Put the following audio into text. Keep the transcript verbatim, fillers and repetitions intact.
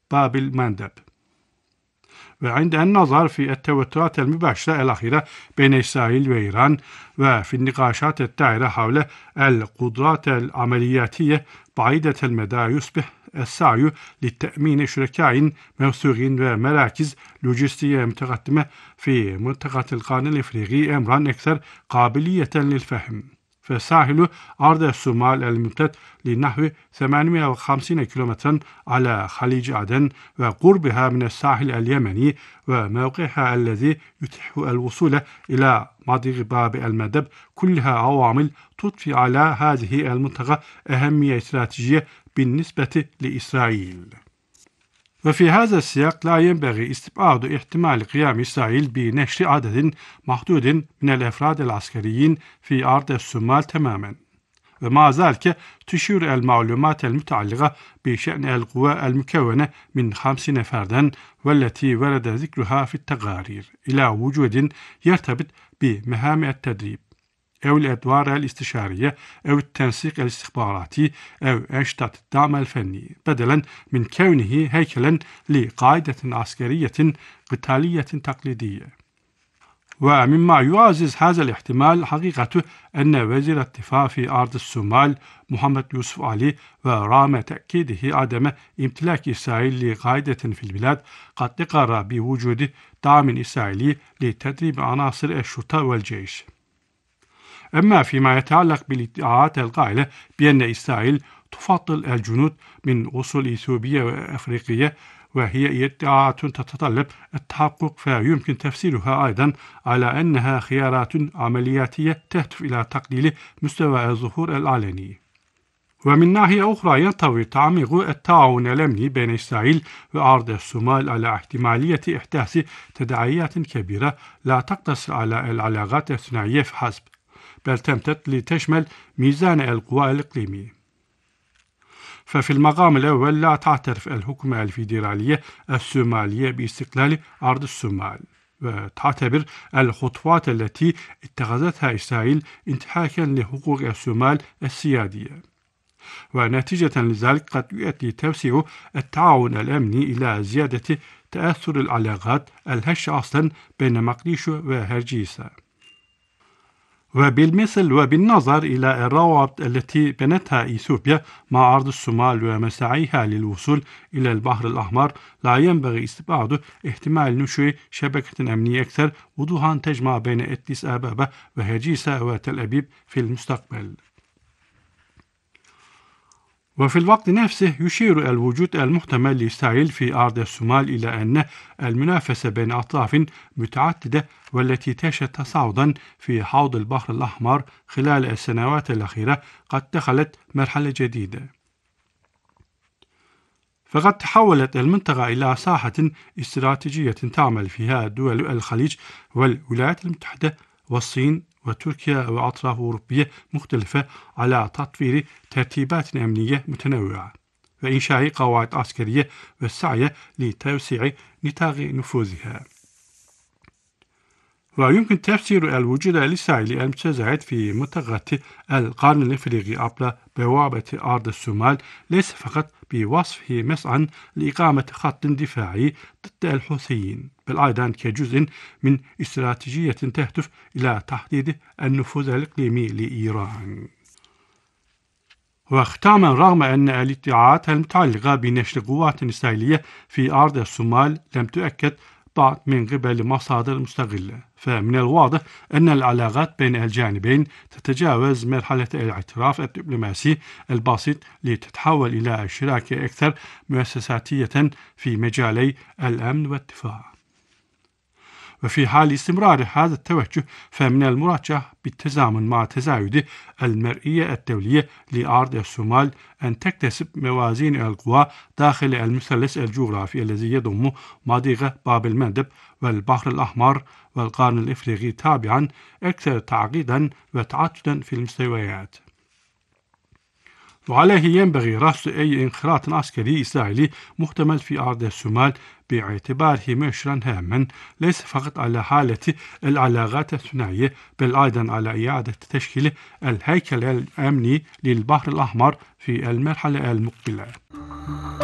باب المندب. وعند النظر في التوترات المباشرة الأخيرة بين إسرائيل وإيران وفي النقاشات الدائرة حول القدرات العملياتية بعيدة المدى، يصبح السعي لتأمين شركاء موثوقين ومراكز لوجستية متقدمة في منطقة القرن الإفريقي أمرا أكثر قابلية للفهم. فساحل أرض الصومال الممتد لنحو ثمانمائة وخمسين كيلومترا على خليج عدن وقربها من الساحل اليمني وموقعها الذي يتيح الوصول إلى مضيق باب المندب، كلها عوامل تضفي على هذه المنطقة أهمية استراتيجية بالنسبة لإسرائيل. وفي هذا السياق لا ينبغي استبعاد احتمال قيام إسرائيل بنشر عدد محدود من الأفراد العسكريين في أرض الصومال تماما. ومع ذلك تشير المعلومات المتعلقة بشأن القوى المكونة من خمسين فردا والتي ورد ذكرها في التقارير إلى وجود يرتبط بمهام التدريب أو الأدوار الاستشارية أو التنسيق الاستخباراتي أو أنشطة الدعم الفني، بدلا من كونه هيكلا لقاعدة عسكرية قتالية تقليدية. ومما يعزز هذا الاحتمال حقيقة أن وزير الدفاع في أرض الصومال محمد يوسف علي، ورغم تأكيده عدم امتلاك إسرائيل لقاعدة في البلاد، قد أقر بوجود دعم إسرائيلي لتدريب عناصر الشرطة والجيش. أما فيما يتعلق بالادعاءات القائلة بأن إسرائيل تفضل الجنود من أصول إثيوبية وأفريقية، وهي ادعاءات تتطلب التحقق، فيمكن تفسيرها أيضا على أنها خيارات عملياتية تهدف إلى تقليل مستوى الظهور العلني. ومن ناحية أخرى ينطوي تعميق التعاون الأمني بين إسرائيل وأرض الصومال على احتمالية إحداث تداعيات كبيرة لا تقتصر على العلاقات الثنائية فحسب، بل تمتد لتشمل ميزان القوى الإقليمي. ففي المقام الأول لا تعترف الحكومة الفيدرالية الصومالية باستقلال أرض الصومال، وتعتبر الخطوات التي اتخذتها إسرائيل انتهاكا لحقوق الصومال السيادية. ونتيجة لذلك قد يؤدي توسيع التعاون الأمني إلى زيادة تأثر العلاقات الهشة أصلا بين مقديشو وهرجيسا. وبالمثل وبالنظر إلى الروابط التي بنتها إثيوبيا مع أرض الصومال ومساعيها للوصول إلى البحر الأحمر، لا ينبغي استبعاد احتمال نشوء شبكة أمنية أكثر وضوحا تجمع بين أديس أبابا وهرجيسا وتل أبيب في المستقبل. وفي الوقت نفسه يشير الوجود المحتمل لإسرائيل في أرض الصومال إلى أن المنافسة بين أطراف متعددة والتي تشهد تصاعدا في حوض البحر الأحمر خلال السنوات الأخيرة قد دخلت مرحلة جديدة. فقد تحولت المنطقة إلى ساحة استراتيجية تعمل فيها دول الخليج والولايات المتحدة والصين وتركيا وأطراف أوروبية مختلفة على تطوير ترتيبات أمنية متنوعة وإنشاء قواعد عسكرية والسعي لتوسيع نطاق نفوذها. ويمكن تفسير الوجود الإسرائيلي المتزايد في منطقة القرن الإفريقي عبر بوابة أرض الصومال ليس فقط بوصفه مسعى لإقامة خط دفاعي ضد الحوثيين، بل أيضا كجزء من استراتيجية تهدف إلى تحديد النفوذ الإقليمي لإيران. وختاما، رغم أن الادعاءات المتعلقة بنشر قوات إسرائيلية في أرض الصومال لم تؤكد بعد من قبل مصادر مستقلة، فمن الواضح أن العلاقات بين الجانبين تتجاوز مرحلة الاعتراف الدبلوماسي البسيط لتتحول إلى شراكة أكثر مؤسساتية في مجالي الأمن والدفاع. وفي حال استمرار هذا التوجه، فمن المرجح بالتزامن مع تزايد المرئية الدولية لأرض الصومال أن تكتسب موازين القوى داخل المثلث الجغرافي الذي يضم مضيق باب المندب والبحر الأحمر والقرن الإفريقي تابعا أكثر تعقيدا وتعددا في المستويات. وعليه ينبغي رصد أي انخراط عسكري إسرائيلي محتمل في أرض الصومال باعتباره مؤشرا هاما ليس فقط على حالة العلاقات الثنائية، بل أيضا على إعادة تشكيل الهيكل الأمني للبحر الأحمر في المرحلة المقبلة.